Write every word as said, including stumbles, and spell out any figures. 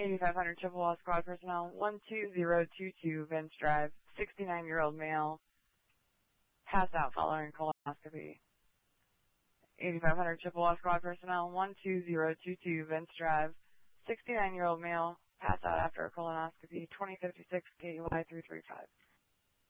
eighty-five hundred Chippewa Squad personnel, one two zero two two Vince Drive, sixty-nine-year-old male, passed out following colonoscopy. eighty-five hundred Chippewa Squad personnel, one two zero two two Vince Drive, sixty-nine-year-old male, passed out after a colonoscopy, twenty fifty-six K U I three three five.